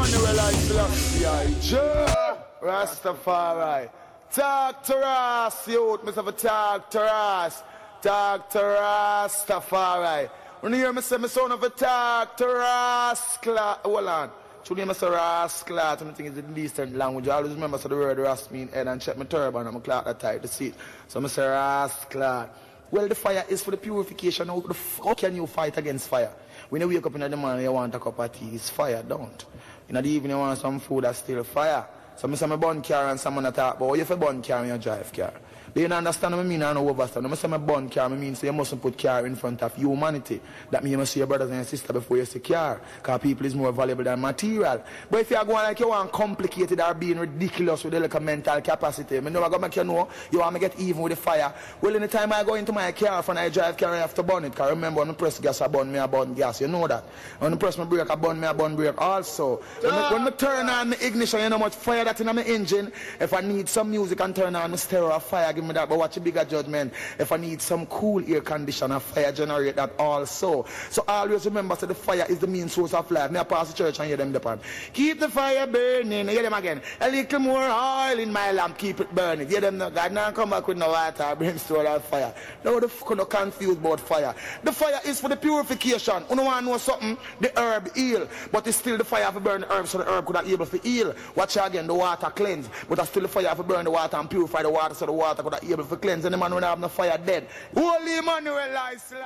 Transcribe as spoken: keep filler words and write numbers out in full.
Emmanuel I Selassie Rastafari. Talk to us, youth, Mister Talk to us. Talk to Rastafari. When you hear me say my son of a talk to Rascla, hold on. Should you say Rascla, I think it's the Eastern language. I always remember so the word Ras mean head and check my turban and my clock that tight to see it. So I say Rascla. Well, the fire is for the purification. How, the f how can you fight against fire? When you wake up in the morning, you want a cup of tea, it's fire, don't. In the evening, you want some food that's still fire. So I say I burn car and someone talk about, you if you burn car and you drive car. Do you understand what I mean? I don't overstand. I say I burn car, I mean so you mustn't put car in front of humanity. That means you must see your brothers and your sisters before you see car. Because people is more valuable than material. But if you are going like you want complicated or being ridiculous with the like mental capacity, I know I'm going to make you know you want to get even with the fire. Well, in the time I go into my car and I drive car, I have to burn it. Because remember, when I press gas, I burn me, I burn gas. You know that. When I press my brake, I burn me, I burn brake also. When I, when I turn on the ignition, you know how much fire that's in my engine. If I need some music and turn on the stereo of fire, give me that. But watch a bigger judgment. If I need some cool air conditioner, fire generate that also. So always remember, so the fire is the main source of life. Me I pass the church and hear them depend. Keep the fire burning. Hear them again. A little more oil in my lamp, keep it burning. Hear them now. God now come back with no water, brimstone or fire. No, the fuck no confused about fire. The fire is for the purification. You don't want to know something? The herb heal, but it's still the fire for burn the herb, so the herb could not able to heal. Watch again, the water cleanse, but it's still the fire for burn the water and purify the water, so the water could not able to cleanse. And the man when I have no fire dead. Holy Emmanuel I